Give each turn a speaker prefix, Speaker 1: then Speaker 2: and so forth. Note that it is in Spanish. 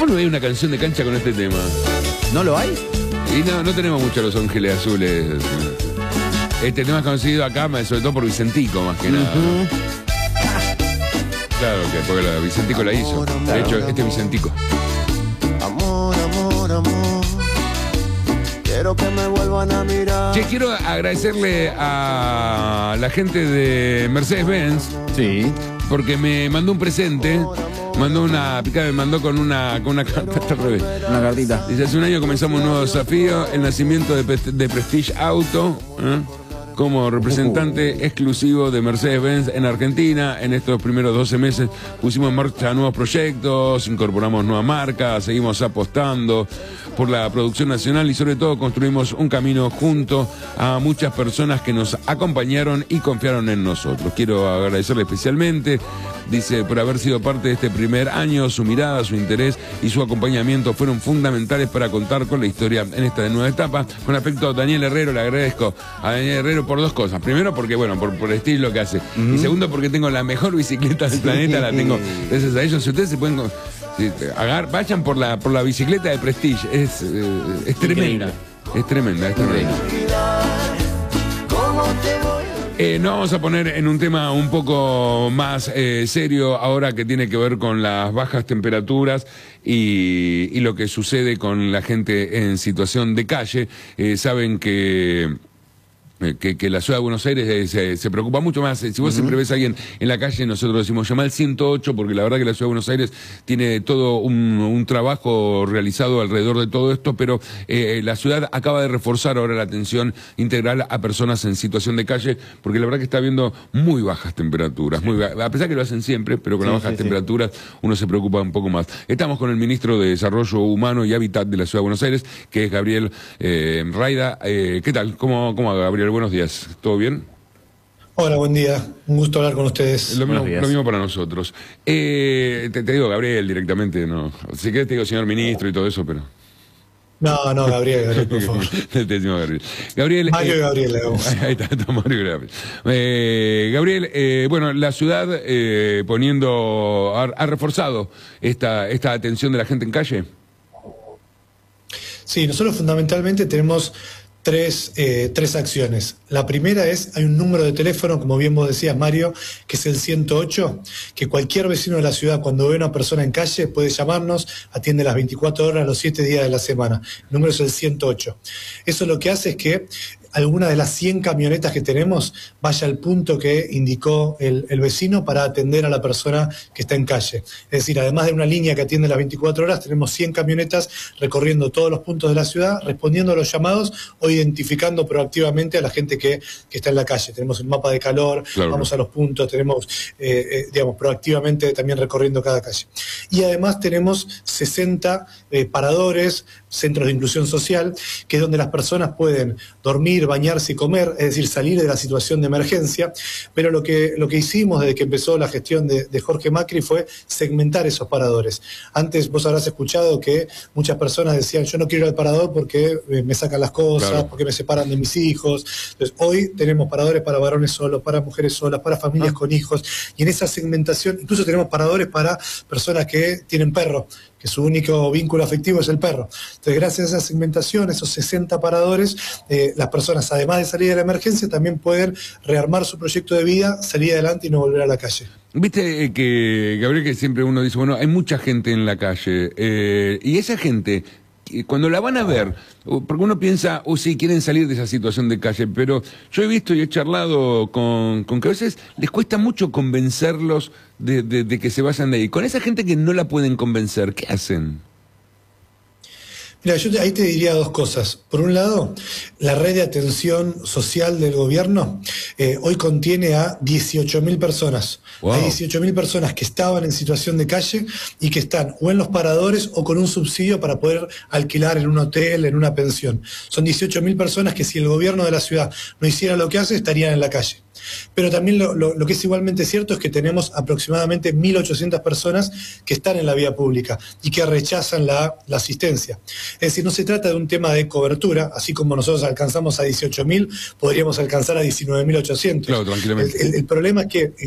Speaker 1: ¿Cómo no hay una canción de cancha con este tema?
Speaker 2: ¿No lo hay?
Speaker 1: Y no tenemos mucho Los Ángeles Azules. Este tema es conocido acá, sobre todo por Vicentico, más que nada. Claro, que porque Vicentico la hizo. De hecho, este es Vicentico.
Speaker 3: Amor, amor, amor. Quiero que me vuelvan a mirar.
Speaker 1: Che, quiero agradecerle a la gente de Mercedes-Benz.
Speaker 2: Sí.
Speaker 1: Porque me mandó un presente. Me mandó con una carta al revés.
Speaker 2: Una cartita.
Speaker 1: Dice, hace un año comenzamos un nuevo desafío, el nacimiento de Prestige Auto, como representante exclusivo de Mercedes-Benz en Argentina. En estos primeros 12 meses pusimos en marcha nuevos proyectos, incorporamos nuevas marcas, seguimos apostando por la producción nacional y sobre todo construimos un camino junto a muchas personas que nos acompañaron y confiaron en nosotros. Quiero agradecerle especialmente, dice, por haber sido parte de este primer año. Su mirada, su interés y su acompañamiento fueron fundamentales para contar con la historia en esta nueva etapa. Con respecto a Daniel Herrero, le agradezco a Daniel Herrero por dos cosas. Primero, porque, bueno, por el estilo que hace. Y segundo, porque tengo la mejor bicicleta del planeta, la tengo gracias a ellos. Si ustedes se pueden... vayan por la bicicleta de Prestige, es tremenda. Es tremenda, es tremenda. Nos vamos a poner en un tema un poco más serio ahora, que tiene que ver con las bajas temperaturas y lo que sucede con la gente en situación de calle. Saben que la ciudad de Buenos Aires se preocupa mucho más. Si vos siempre ves a alguien en la calle, nosotros decimos llamar al 108, porque la verdad que la ciudad de Buenos Aires tiene todo un trabajo realizado alrededor de todo esto, pero la ciudad acaba de reforzar ahora la atención integral a personas en situación de calle, porque la verdad que está habiendo muy bajas temperaturas, a pesar que lo hacen siempre, pero con las bajas temperaturas uno se preocupa un poco más. Estamos con el ministro de Desarrollo Humano y Hábitat de la ciudad de Buenos Aires, que es Gabriel Rayda. ¿Qué tal? ¿Cómo va, Gabriel? Buenos días, ¿todo bien?
Speaker 4: Hola, buen día, un gusto hablar con ustedes.
Speaker 1: Lo mismo para nosotros. Te digo Gabriel directamente, no. Si querés te digo señor ministro y todo eso, pero...
Speaker 4: No, Gabriel, por favor.
Speaker 1: Te decimos Gabriel. Gabriel,
Speaker 4: Mario y Gabriel,
Speaker 1: ahí está Mario y Gabriel. Gabriel, bueno, la ciudad ha reforzado esta atención de la gente en calle.
Speaker 4: Sí, nosotros fundamentalmente tenemos tres acciones. La primera es, hay un número de teléfono, como bien vos decías, Mario, que es el 108, que cualquier vecino de la ciudad, cuando ve a una persona en calle, puede llamarnos, atiende las 24 horas, los 7 días de la semana. El número es el 108. Eso lo que hace es que alguna de las 100 camionetas que tenemos vaya al punto que indicó el vecino para atender a la persona que está en calle. Es decir, además de una línea que atiende las 24 horas, tenemos 100 camionetas recorriendo todos los puntos de la ciudad, respondiendo a los llamados o identificando proactivamente a la gente que está en la calle. Tenemos el mapa de calor, claro, vamos a los puntos, tenemos, proactivamente también recorriendo cada calle. Y además tenemos 60 paradores, centros de inclusión social, que es donde las personas pueden dormir, bañarse y comer, es decir, salir de la situación de emergencia. Pero lo que hicimos desde que empezó la gestión de Jorge Macri fue segmentar esos paradores. Antes vos habrás escuchado que muchas personas decían, yo no quiero ir al parador porque me sacan las cosas, claro, porque me separan de mis hijos. Entonces, hoy tenemos paradores para varones solos, para mujeres solas, para familias con hijos, y en esa segmentación incluso tenemos paradores para personas que tienen perro, que su único vínculo afectivo es el perro. Entonces, gracias a esa segmentación, esos 60 paradores, las personas, además de salir de la emergencia, también pueden rearmar su proyecto de vida, salir adelante y no volver a la calle.
Speaker 1: Viste que, Gabriel, que siempre uno dice, bueno, hay mucha gente en la calle, y esa gente, cuando la van a ver, porque uno piensa, sí, quieren salir de esa situación de calle, pero yo he visto y he charlado con que a veces les cuesta mucho convencerlos de que se vayan de ahí. Con esa gente que no la pueden convencer, ¿qué hacen?
Speaker 4: Mira, yo ahí te diría dos cosas. Por un lado, la red de atención social del gobierno hoy contiene a 18.000 personas. Wow. Hay 18.000 personas que estaban en situación de calle y que están o en los paradores o con un subsidio para poder alquilar en un hotel, en una pensión. Son 18.000 personas que si el gobierno de la ciudad no hiciera lo que hace, estarían en la calle. Pero también lo que es igualmente cierto es que tenemos aproximadamente 1.800 personas que están en la vía pública y que rechazan la asistencia. Es decir, no se trata de un tema de cobertura, así como nosotros alcanzamos a 18.000, podríamos alcanzar a 19.800.
Speaker 1: Claro, tranquilamente.
Speaker 4: El problema es que